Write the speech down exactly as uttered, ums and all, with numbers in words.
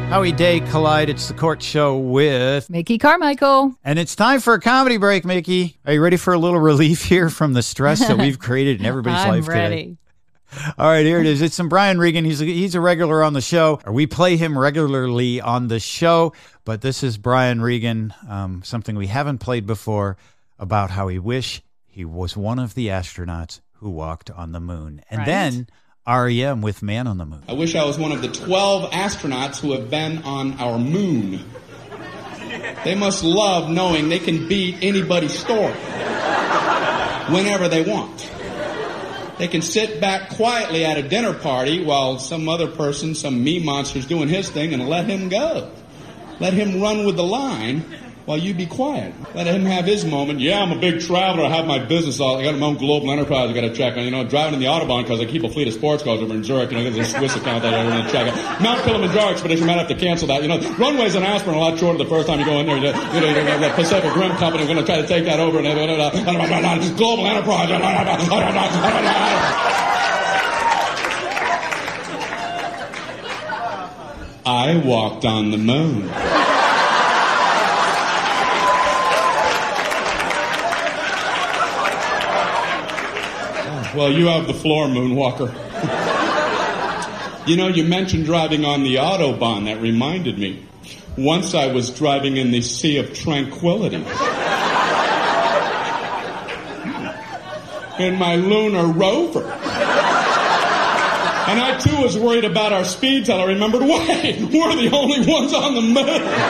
Howie Day Collide. It's the Court Show with Mickey Carmichael. And it's time for a comedy break, Mickey. Are you ready for a little relief here from the stress that we've created in everybody's I'm life ready. today? All right, here it is. It's some Brian Regan. He's a, he's a regular on the show, or we play him regularly on the show. But this is Brian Regan, um, something we haven't played before, about how he wish he was one of the astronauts who walked on the moon. And Right. then R E M with Man on the Moon. I wish I was one of the twelve astronauts who have been on our moon. They must love knowing they can beat anybody's story whenever they want. They can sit back quietly at a dinner party while some other person, some me monster's doing his thing, and let him go. Let him run with the line while you be quiet. Let him have his moment. Yeah, I'm a big traveler. I have my business. I got my own global enterprise I got to check on. You know, driving in the Autobahn because I keep a fleet of sports cars over in Zurich. You know, there's a Swiss account that I want to check out. Mount Kilimanjaro expedition, might have to cancel that. You know, runways in Aspen are a lot shorter the first time you go in there. You know, you know the Pacific Rim Company are going to try to take that over. And global enterprise. I walked on the moon. Well, you have the floor, Moonwalker. You know, you mentioned driving on the Autobahn. That reminded me. Once I was driving in the Sea of Tranquility. In my lunar rover. And I, too, was worried about our speed till I remembered, wait, we're the only ones on the moon.